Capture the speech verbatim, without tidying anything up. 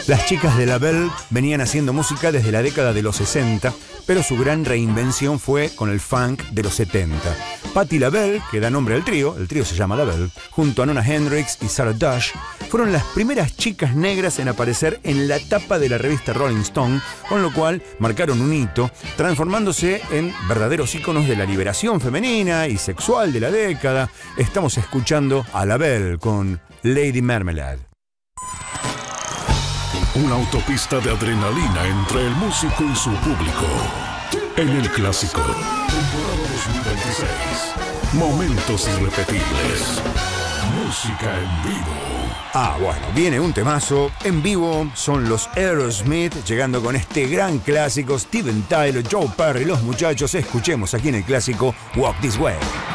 Las chicas de LaBelle venían haciendo música desde la década de los sesenta, pero su gran reinvención fue con el funk de los setenta. Patti LaBelle, que da nombre al trío, el trío se llama LaBelle, junto a Nona Hendrix y Sarah Dash, fueron las primeras chicas negras en aparecer en la tapa de la revista Rolling Stone, con lo cual marcaron un hito, transformándose en verdaderos íconos de la liberación femenina y sexual de la década. Estamos escuchando a LaBelle con Lady Marmalade. Una autopista de adrenalina entre el músico y su público. En el clásico, temporada dos mil veintiséis. Momentos irrepetibles. Música en vivo. Ah, bueno, viene un temazo. En vivo son los Aerosmith, llegando con este gran clásico. Steven Tyler, Joe Perry, los muchachos. Escuchemos aquí en el clásico Walk This Way.